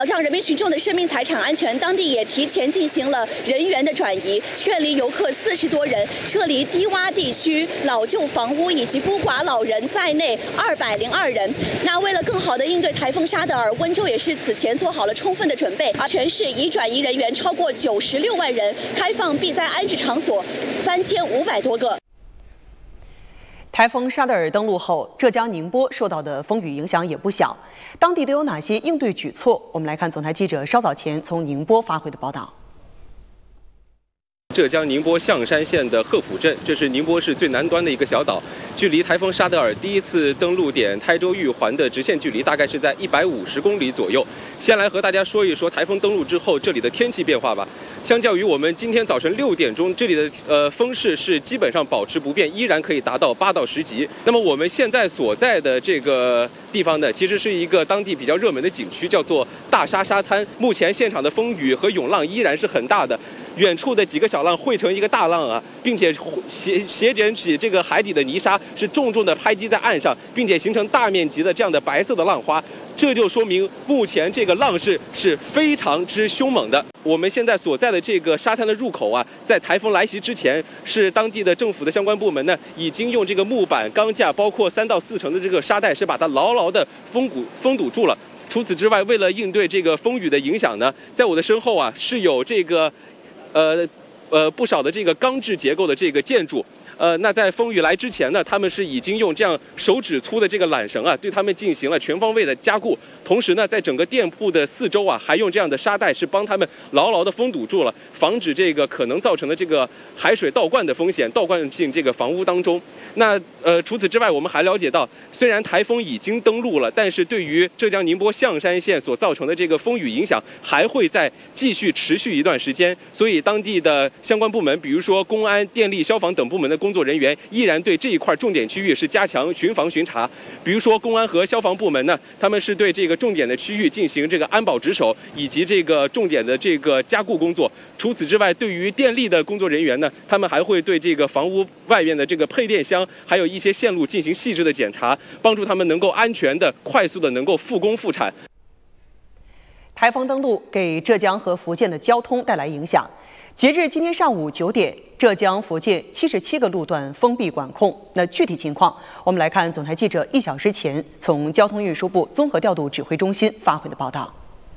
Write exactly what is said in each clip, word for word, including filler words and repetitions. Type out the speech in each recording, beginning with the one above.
保障人民群众的生命财产安全，当地也提前进行了人员的转移，劝离游客四十多人，撤离低洼地区、老旧房屋以及孤寡老人在内二百零二人。那为了更好的应对台风沙德尔，温州也是此前做好了充分的准备，而全市已转移人员超过九十六万人，开放避灾安置场所三千五百多个。 台风沙德尔登陆后，浙江宁波受到的风雨影响也不小。当地都有哪些应对举措？我们来看总台记者稍早前从宁波发回的报道。 浙江宁波象山县的鹤浦镇，这是宁波市最南端的一个小岛，距离台风沙德尔第一次登陆点台州玉环的直线距离大概是在一百五十公里左右。先来和大家说一说台风登陆之后这里的天气变化吧。相较于我们今天早晨六点钟，这里的呃风势是基本上保持不变，依然可以达到八到十级。那么我们现在所在的这个地方呢，其实是一个当地比较热门的景区，叫做大沙沙滩。目前现场的风雨和涌浪依然是很大的。 远处的几个小浪汇成一个大浪啊，并且斜斜卷起这个海底的泥沙，是重重的拍击在岸上，并且形成大面积的这样的白色的浪花。这就说明目前这个浪势是非常之凶猛的。我们现在所在的这个沙滩的入口啊，在台风来袭之前，是当地的政府的相关部门呢，已经用这个木板、钢架，包括三到四层的这个沙袋，是把它牢牢的封堵封堵住了。除此之外，为了应对这个风雨的影响呢，在我的身后啊，是有这个。 呃，呃，不少的这个钢制结构的这个建筑，呃，那在风雨来之前呢，他们是已经用这样手指粗的这个缆绳啊，对他们进行了全方位的加固。同时呢，在整个店铺的四周啊，还用这样的沙袋是帮他们牢牢的封堵住了，防止这个可能造成的这个海水倒灌的风险倒灌进这个房屋当中。那呃，除此之外，我们还了解到，虽然台风已经登陆了，但是对于浙江宁波象山县所造成的这个风雨影响，还会再继续持续一段时间。所以当地的相关部门，比如说公安、电力、消防等部门的工作人员，依然对这一块重点区域是加强巡防巡查。比如说公安和消防部门呢，他们是对这个重点的区域进行这个安保值守，以及这个重点的这个加固工作。除此之外，对于电力的工作人员呢，他们还会对这个房屋外面的这个配电箱，还有一些线路进行细致的检查，帮助他们能够安全的、快速的能够复工复产。 台风登陆给浙江和福建的交通带来影响。截至今天上午九点，浙江、福建七十七个路段封闭管控。那具体情况，我们来看总台记者一小时前从交通运输部综合调度指挥中心发回的报道。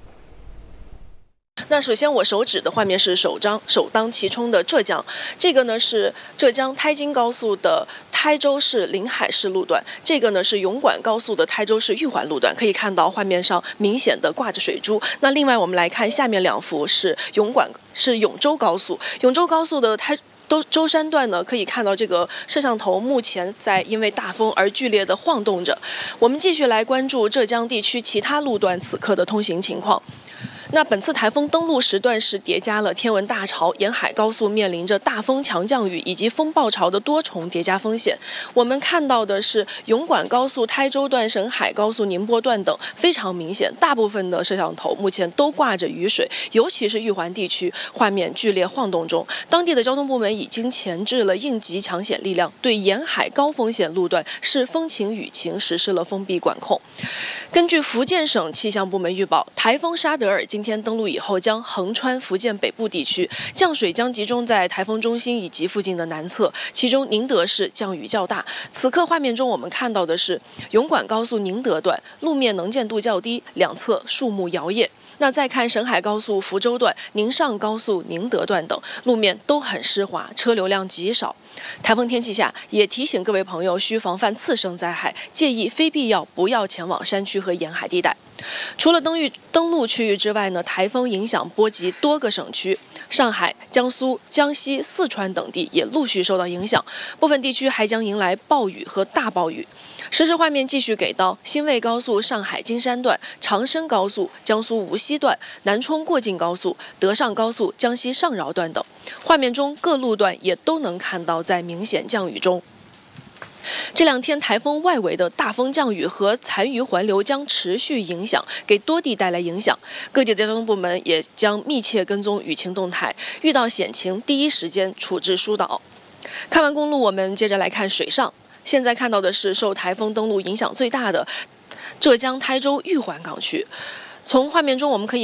那首先，我手指的画面是首张首当其冲的浙江，这个呢是浙江台京高速的台州市临海市路段，这个呢是永管高速的台州市玉环路段，可以看到画面上明显的挂着水珠。那另外我们来看下面两幅是永管是永州高速，永州高速的台。 都舟山段呢，可以看到这个摄像头目前在因为大风而剧烈的晃动着。我们继续来关注浙江地区其他路段此刻的通行情况。 那本次台风登陆时段是叠加了天文大潮，沿海高速面临着大风强降雨以及风暴潮的多重叠加风险。我们看到的是永管高速台州段、沈海高速宁波段等非常明显，大部分的摄像头目前都挂着雨水，尤其是玉环地区，画面剧烈晃动中。当地的交通部门已经前置了应急抢险力量，对沿海高风险路段视风情雨情实施了封闭管控。根据福建省气象部门预报，台风沙德尔今天登陆以后将横穿福建北部地区，降水将集中在台风中心以及附近的南侧，其中宁德市降雨较大。此刻画面中我们看到的是永管高速宁德段，路面能见度较低，两侧树木摇曳。 那再看沈海高速福州段、宁上高速宁德段等路面都很湿滑，车流量极少。台风天气下，也提醒各位朋友需防范次生灾害，建议非必要不要前往山区和沿海地带。除了登陆登陆区域之外呢，台风影响波及多个省区，上海、江苏、江西、四川等地也陆续受到影响，部分地区还将迎来暴雨和大暴雨。 实时画面继续给到新卫高速上海金山段、长深高速江苏无锡段、南充过境高速、德上高速江西上饶段等。画面中各路段也都能看到在明显降雨中。这两天台风外围的大风降雨和残余环流将持续影响，给多地带来影响。各地的交通部门也将密切跟踪雨情动态，遇到险情第一时间处置疏导。看完公路，我们接着来看水上。 现在看到的是受台风登陆影响最大的浙江台州玉环港区。 从画面中我们可以